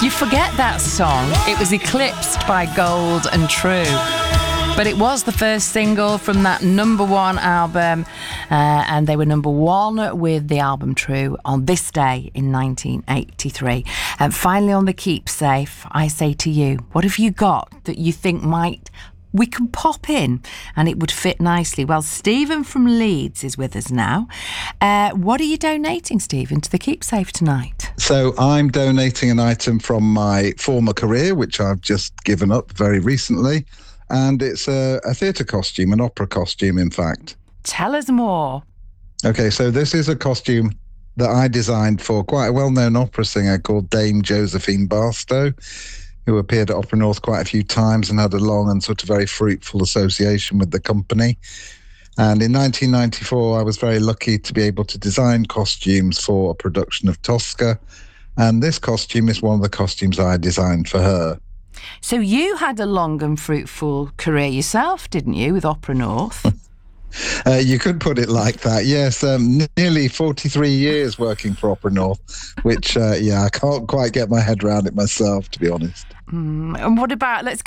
You forget that song. It was eclipsed by Gold and True. But it was the first single from that number one album, and they were number one with the album True on this day in 1983. And finally on the Keepsake, I say to you, what have you got that you think we can pop in and it would fit nicely? Well, Stephen from Leeds is with us now. What are you donating, Stephen, to the Keepsake tonight? So I'm donating an item from my former career, which I've just given up very recently. And it's a theatre costume, an opera costume, in fact. Tell us more. Okay, so this is a costume that I designed for quite a well-known opera singer called Dame Josephine Barstow, who appeared at Opera North quite a few times and had a long and sort of very fruitful association with the company. And in 1994, I was very lucky to be able to design costumes for a production of Tosca. And this costume is one of the costumes I designed for her. So you had a long and fruitful career yourself, didn't you, with Opera North? You could put it like that, yes. Nearly 43 years working for Opera North, which, I can't quite get my head around it myself, to be honest. And what about, let's